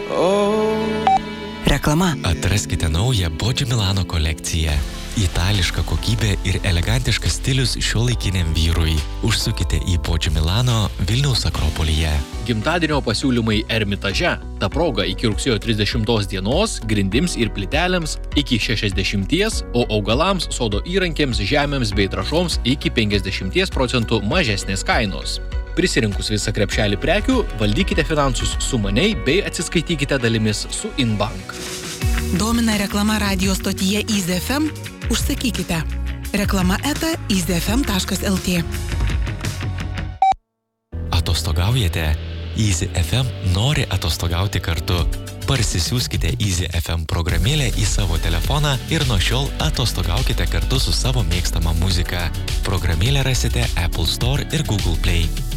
Reklama. Atraskite naują Boggio Milano kolekciją. Itališka kokybė ir elegantiškas stilius šiuolaikiniam vyrui. Užsukite į Boggio Milano Vilniaus Akropolyje. Gimtadienio pasiūlymai Ermitaže. Ta proga iki rugsėjo 30 dienos grindims ir plytelėms iki 60, o augalams, sodo įrankiams, žemėms bei trąšoms iki 50% mažesnės kainos. Prisirinkus visą krepšelį prekių, valdykite finansus sumaniai bei atsiskaitykite dalimis su Inbank. Domina reklama radio stotyje Easy FM? Užsakykite. Reklama @easyfm.lt. Atostogaujate? Easy FM nori atostogauti kartu. Parsisiųskite Easy FM programėlę į savo telefoną ir nuo šiol atostogaukite kartu su savo mėgstama muzika. Programėlę rasite Apple Store ir Google Play.